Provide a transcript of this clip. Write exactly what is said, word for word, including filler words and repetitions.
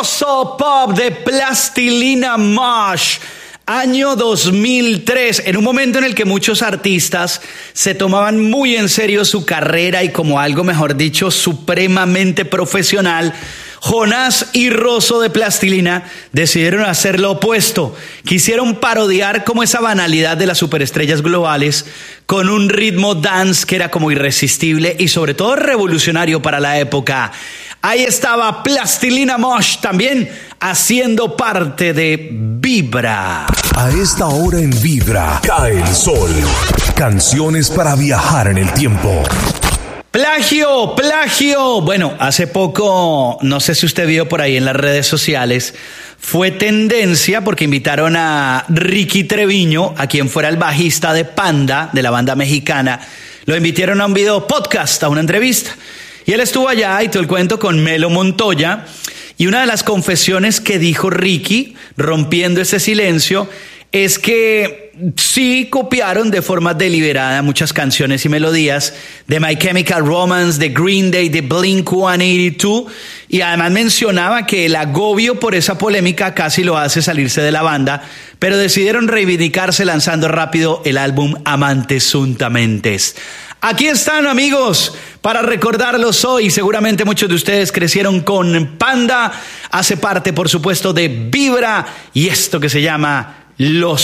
Sabroso Pop de Plastilina Mosh. Año dos mil tres, en un momento en el que muchos artistas se tomaban muy en serio su carrera y como algo, mejor dicho, supremamente profesional, Jonás y Rosso de Plastilina decidieron hacer lo opuesto. Quisieron parodiar como esa banalidad de las superestrellas globales con un ritmo dance que era como irresistible y sobre todo revolucionario para la época. Ahí estaba Plastilina Mosh también haciendo parte de Vibra. A esta hora en Vibra cae el sol. Canciones para viajar en el tiempo. Plagio, plagio. Bueno, hace poco, no sé si usted vio por ahí en las redes sociales, fue tendencia porque invitaron a Ricky Treviño, a quien fuera el bajista de Panda, de la banda mexicana. Lo invitaron a un video podcast, a una entrevista. Y él estuvo allá y todo el cuento con Melo Montoya. Y una de las confesiones que dijo Ricky, rompiendo ese silencio, es que sí copiaron de forma deliberada muchas canciones y melodías de My Chemical Romance, de Green Day, de Blink ciento ochenta y dos, y además mencionaba que el agobio por esa polémica casi lo hace salirse de la banda, pero decidieron reivindicarse lanzando rápido el álbum Amantes Suntamentes. Aquí están, amigos, para recordarlos hoy. Seguramente muchos de ustedes crecieron con Panda. Hace parte, por supuesto, de Vibra y esto que se llama Los